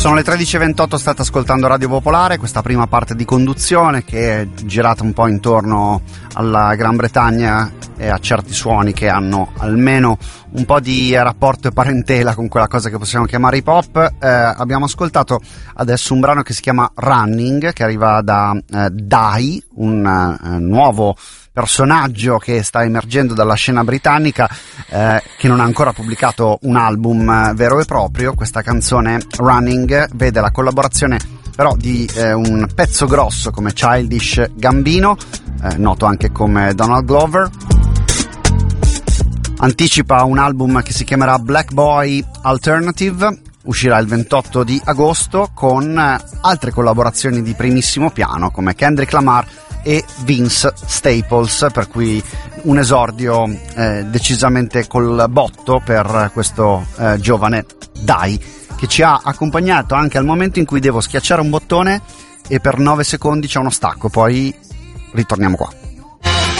Sono le 13:28, state ascoltando Radio Popolare, questa prima parte di conduzione che è girata un po' intorno alla Gran Bretagna e a certi suoni che hanno almeno un po' di rapporto e parentela con quella cosa che possiamo chiamare hip hop. Abbiamo ascoltato adesso un brano che si chiama Running, che arriva da Dai, un nuovo personaggio che sta emergendo dalla scena britannica, che non ha ancora pubblicato un album vero e proprio. Questa canzone Running vede la collaborazione però di un pezzo grosso come Childish Gambino, noto anche come Donald Glover. Anticipa un album che si chiamerà Black Boy Alternative, uscirà il 28 di agosto con altre collaborazioni di primissimo piano come Kendrick Lamar e Vince Staples, per cui un esordio decisamente col botto per questo giovane Dai, che ci ha accompagnato anche al momento in cui devo schiacciare un bottone e per 9 secondi c'è uno stacco, poi ritorniamo qua.